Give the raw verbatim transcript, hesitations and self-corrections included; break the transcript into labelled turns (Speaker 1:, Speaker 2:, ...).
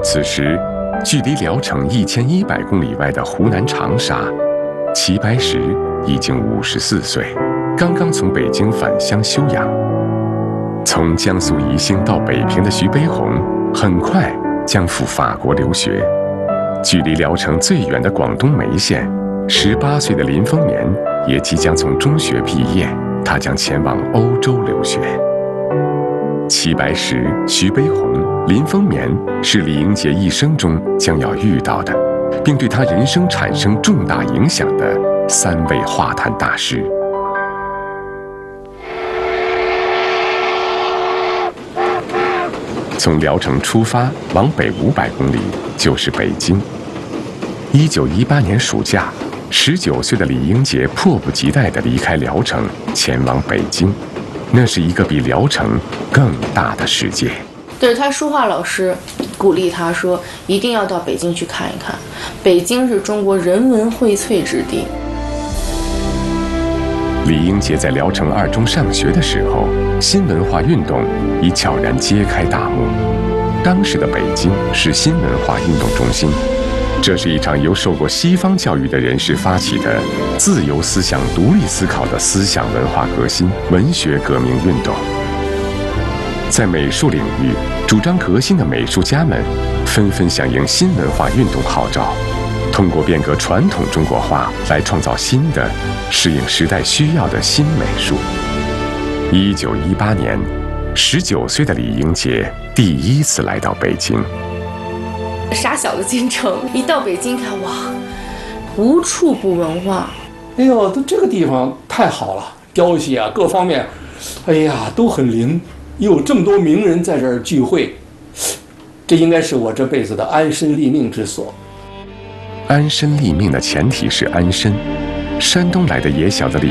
Speaker 1: 此时，距离聊城一千一百公里外的湖南长沙，齐白石已经五十四岁，刚刚从北京返乡休养。从江苏宜兴到北平的徐悲鸿，很快将赴法国留学。距离聊城最远的广东梅县，十八岁的林风眠也即将从中学毕业，他将前往欧洲留学。齐白石、徐悲鸿、林风眠是李英杰一生中将要遇到的，并对他人生产生重大影响的三位画坛大师。从聊城出发，往北五百公里就是北京。一九一八年暑假，十九岁的李英杰迫不及待地离开聊城，前往北京。那是一个比聊城更大的世界。
Speaker 2: 对，他书画老师鼓励他说，一定要到北京去看一看，北京是中国人文荟萃之地。
Speaker 1: 李英杰在聊城二中上学的时候，新文化运动已悄然揭开大幕。当时的北京是新文化运动中心，这是一场由受过西方教育的人士发起的自由思想、独立思考的思想文化革新、文学革命运动。在美术领域，主张革新的美术家们纷纷响应新文化运动号召，通过变革传统中国画来创造新的、适应时代需要的新美术。一九一八年，十九岁的李英杰第一次来到北京。
Speaker 2: 傻小子进城，一到北京看，哇，无处不文化。
Speaker 3: 哎呦，都这个地方太好了，雕系啊，各方面，哎呀，都很灵。又有这么多名人在这儿聚会，这应该是我这辈子的安身立命之所。
Speaker 1: 安身立命的前提是安身。山东来的野小子李